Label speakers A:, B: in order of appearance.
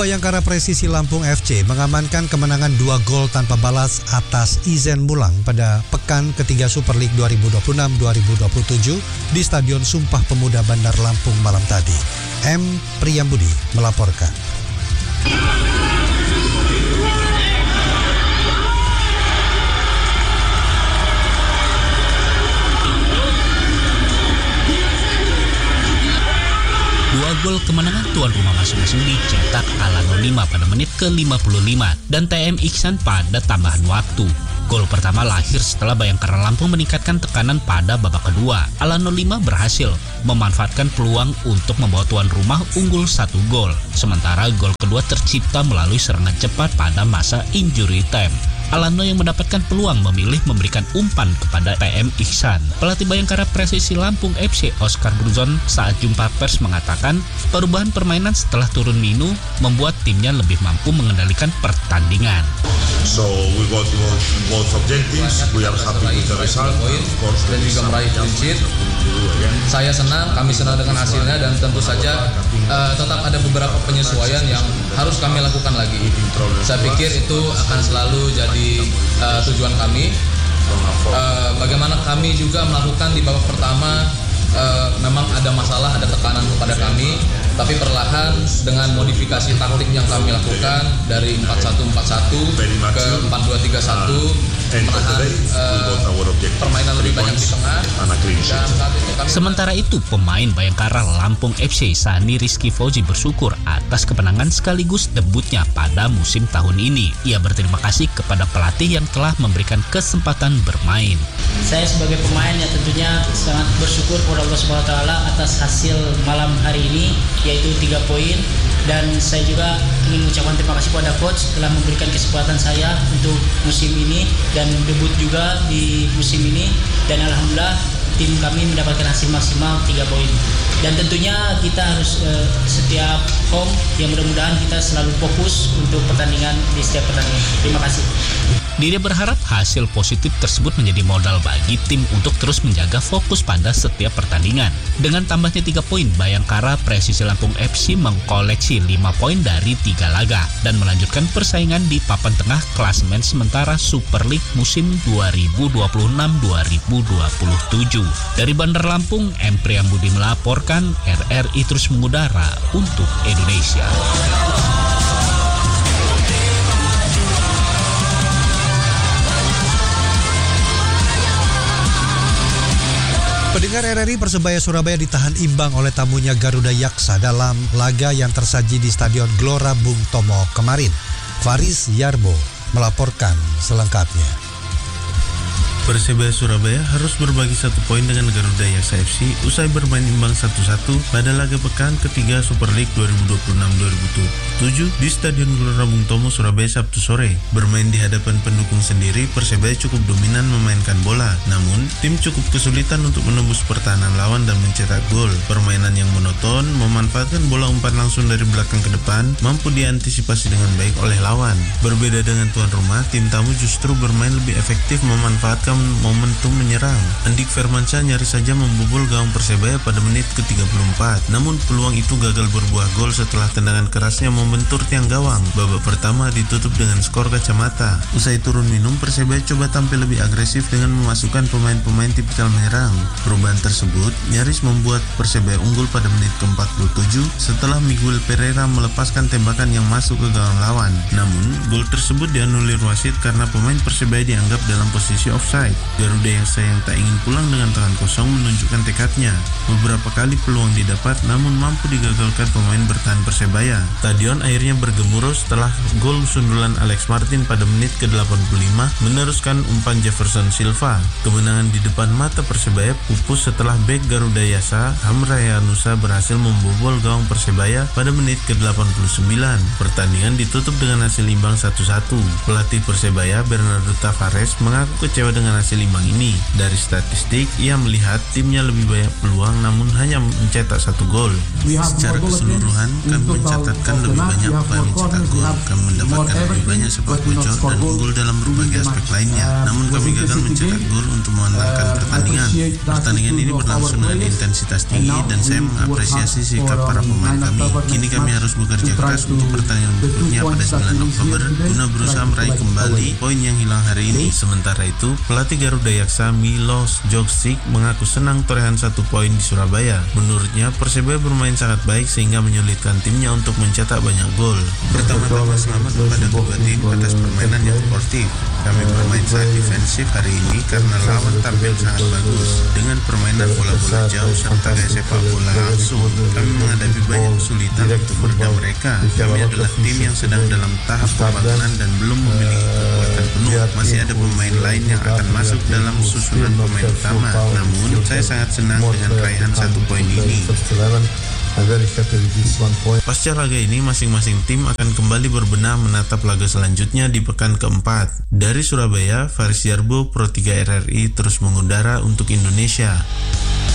A: Bayangkara Presisi Lampung FC mengamankan kemenangan 2 gol tanpa balas atas Izen Mulang pada pekan ketiga Super League 2026-2027 di Stadion Sumpah Pemuda Bandar Lampung malam tadi. M. Priyambudi melaporkan.
B: Dua gol kemenangan tuan rumah masing-masing dicetak Alano 5 pada menit ke-55 dan TM Iksan pada tambahan waktu. Gol pertama lahir setelah Bayangkara Lampung meningkatkan tekanan pada babak kedua. Alano 5 berhasil memanfaatkan peluang untuk membawa tuan rumah unggul 1 gol. Sementara gol kedua tercipta melalui serangan cepat pada masa injury time. Alano yang mendapatkan peluang memilih memberikan umpan kepada TM Iksan. Pelatih Bayangkara Presisi Lampung FC Oscar Bruzon saat jumpa pers mengatakan perubahan permainan setelah turun Minu membuat timnya lebih mampu mengendalikan pertandingan.
C: So we got both objectives. We are happy with the result.
D: Dan juga meraih clean sheet. Saya senang, kami senang dengan hasilnya dan tentu saja tetap ada beberapa penyesuaian yang harus kami lakukan lagi. Saya pikir itu akan selalu jadi tujuan kami. Bagaimana kami juga melakukan di babak pertama, memang ada masalah, ada tekanan kepada kami, tapi perlahan dengan modifikasi taktik yang kami lakukan dari 4-1-4-1 ke 4-2-3-1, menahan permainan lebih banyak di tengah. Dan saat itu kami...
B: Sementara itu, pemain Bayangkara Lampung FC Sani Rizky Fauzi bersyukur atas kemenangan sekaligus debutnya pada musim tahun ini. Ia berterima kasih kepada pelatih yang telah memberikan kesempatan bermain.
E: Saya sebagai pemain ya tentunya sangat bersyukur kepada Allah SWT atas hasil malam hari ini, yaitu 3 poin. Dan saya juga ingin mengucapkan terima kasih kepada coach telah memberikan kesempatan saya untuk musim ini dan debut juga di musim ini. Dan alhamdulillah tim kami mendapatkan hasil maksimal 3 poin. Dan tentunya kita harus setiap home yang mudah-mudahan kita selalu fokus untuk pertandingan di setiap pertandingan. Terima kasih.
B: Dia berharap hasil positif tersebut menjadi modal bagi tim untuk terus menjaga fokus pada setiap pertandingan. Dengan tambahnya 3 poin, Bayangkara Presisi Lampung FC mengkoleksi 5 poin dari 3 laga dan melanjutkan persaingan di papan tengah klasemen sementara Super League musim 2026-2027. Dari Bandar Lampung, M. Priyambudi melaporkan. RRI terus mengudara untuk Indonesia.
A: Pendengar RRI, Persebaya Surabaya ditahan imbang oleh tamunya Garuda Yaksa dalam laga yang tersaji di Stadion Gelora Bung Tomo kemarin. Faris Yarbo melaporkan selengkapnya.
F: Persebaya Surabaya harus berbagi 1 poin dengan Garuda Yaksa FC usai bermain imbang 1-1 pada laga pekan ketiga Super League 2026-2027 di Stadion Gelora Bung Tomo, Surabaya Sabtu sore. Bermain di hadapan pendukung sendiri, Persebaya cukup dominan memainkan bola. Namun, tim cukup kesulitan untuk menembus pertahanan lawan dan mencetak gol. Permainan yang monoton, memanfaatkan bola umpan langsung dari belakang ke depan, mampu diantisipasi dengan baik oleh lawan. Berbeda dengan tuan rumah, tim tamu justru bermain lebih efektif memanfaatkan momentum menyerang. Andik Firmansyah nyaris saja membobol gawang Persebaya pada menit ke-34. Namun peluang itu gagal berbuah gol setelah tendangan kerasnya membentur tiang gawang. Babak pertama ditutup dengan skor kacamata. Usai turun minum, Persebaya coba tampil lebih agresif dengan memasukkan pemain-pemain tipikal menyerang. Perubahan tersebut nyaris membuat Persebaya unggul pada menit ke-47 setelah Miguel Pereira melepaskan tembakan yang masuk ke gawang lawan. Namun, gol tersebut dianulir wasit karena pemain Persebaya dianggap dalam posisi offside. Garuda yang tak ingin pulang dengan tangan kosong menunjukkan tekadnya. Beberapa kali peluang didapat namun mampu digagalkan pemain bertahan Persebaya. Stadion akhirnya bergemuruh setelah gol sundulan Alex Martin pada menit ke-85 meneruskan umpan Jefferson Silva. Kemenangan di depan mata Persebaya pupus setelah bek Garuda Yaksa Hamraya Nusa berhasil membobol gawang Persebaya pada menit ke-89. Pertandingan ditutup dengan hasil imbang 1-1. Pelatih Persebaya Bernardo Tavares mengaku kecewa dengan dengan hasil imbang ini. Dari statistik, ia melihat timnya lebih banyak peluang namun hanya mencetak 1 gol. Secara keseluruhan, kami mencatatkan lebih banyak upaya mencetak gol. Kami mendapatkan lebih banyak sepak pojok dan unggul dalam berbagai aspek lainnya. Namun kami gagal mencetak gol untuk memenangkan pertandingan. Pertandingan ini berlangsung dengan intensitas tinggi dan saya mengapresiasi sikap para pemain kami. Kini kami harus bekerja keras untuk pertandingan berikutnya pada 9 Oktober guna berusaha meraih kembali poin yang hilang hari ini. Sementara itu, pelatih Garuda Yaksa Milos Joksic mengaku senang torehan 1 poin di Surabaya. Menurutnya, Persebaya bermain sangat baik sehingga menyulitkan timnya untuk mencetak banyak gol. Pertama-tama selamat kepada kedua tim atas permainan yang sportif. Kami bermain sangat defensif hari ini karena lawan tampil sangat bagus. Dengan permainan bola-bola jauh serta gaya sepak bola langsung, kami menghadapi banyak kesulitan untuk meredam mereka. Kami adalah tim yang sedang dalam tahap pembangunan dan belum memiliki kekuatan penuh. Masih ada pemain lain yang akan masuk dalam susunan pemain utama. Namun, saya sangat senang dengan raihan 1 poin ini. Pasca laga ini, masing-masing tim akan kembali berbenah menatap laga selanjutnya di pekan keempat. Dari Surabaya, Faris Yarbo, Pro 3 RRI terus mengudara untuk Indonesia.